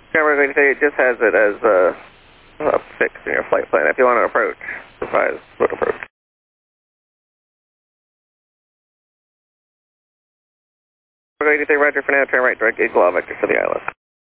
Camera going to say it just has it as fixed in your flight plan. If you want to approach, advise would approach. We're going to say roger for now, turn right, direct Eagle, vector to the island.